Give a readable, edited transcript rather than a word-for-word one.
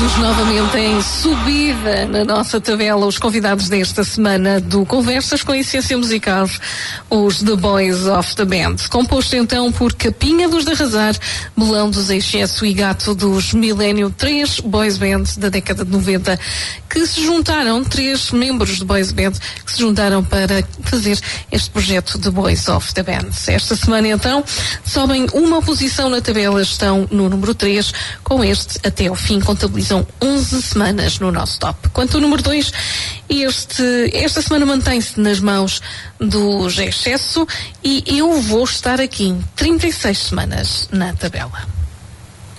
Estamos novamente em subida na nossa tabela. Os convidados desta semana do Conversas com Essência Musical, os The Boys of the Band, composto então por Capinha dos de Arrasar, Melão dos Excesso e Gato dos Milênio, 3 boys band da década de 90 que se juntaram, 3 membros de boys band que se juntaram para fazer este projeto de Boys of the Band. Esta semana então sobem uma posição na tabela, estão no número 3, com este até ao fim contabilizam 11 semanas no nosso top. Quanto ao número 2, esta semana mantém-se nas mãos dos Excesso e eu vou estar aqui 36 semanas na tabela.